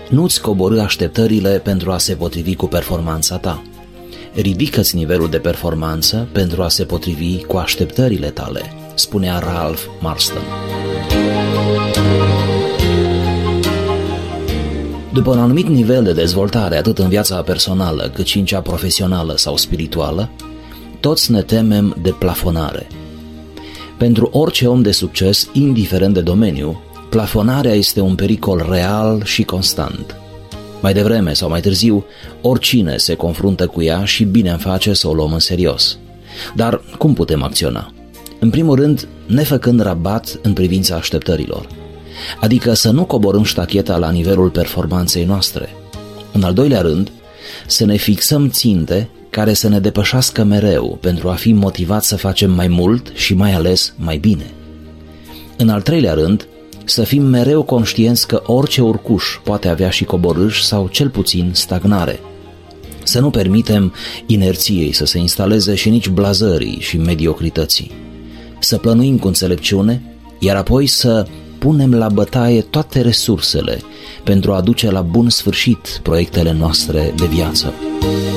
Nu-ți coborî așteptările pentru a se potrivi cu performanța ta. Ridică-ți nivelul de performanță pentru a se potrivi cu așteptările tale, spunea Ralph Marston. După un anumit nivel de dezvoltare, atât în viața personală cât și în cea profesională sau spirituală, toți ne temem de plafonare. Pentru orice om de succes, indiferent de domeniu, plafonarea este un pericol real și constant. Mai devreme sau mai târziu, oricine se confruntă cu ea și bine îmi face să o luăm în serios. Dar cum putem acționa? În primul rând, nefăcând rabat în privința așteptărilor. Adică să nu coborâm ștacheta la nivelul performanței noastre. În al doilea rând, să ne fixăm ținte care să ne depășească mereu pentru a fi motivați să facem mai mult și mai ales mai bine. În al treilea rând, să fim mereu conștienți că orice urcuș poate avea și coborâș sau cel puțin stagnare. Să nu permitem inerției să se instaleze și nici blazării și mediocrității. Să plănuim cu înțelepciune, iar apoi să punem la bătaie toate resursele pentru a duce la bun sfârșit proiectele noastre de viață.